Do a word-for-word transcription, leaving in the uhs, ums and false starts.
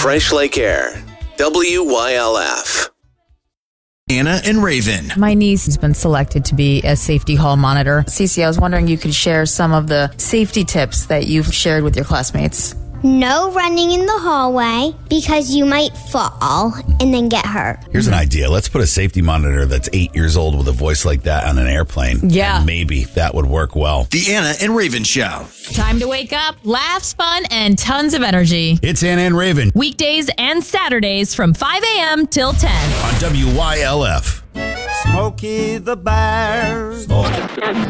Fresh Lake Air. W Y L F. Anna and Raven. My niece has been selected to be a safety hall monitor. Cece, I was wondering you could share some of the safety tips that you've shared with your classmates. No running in the hallway because you might fall and then get hurt. Here's an idea. Let's put a safety monitor that's eight years old with a voice like that on an airplane. Yeah. And maybe that would work well. The Anna and Raven Show. Time to wake up, laughs, fun, and tons of energy. It's Anna and Raven Weekdays and Saturdays from five a.m. till ten. on W Y L F. Smokey the Bear.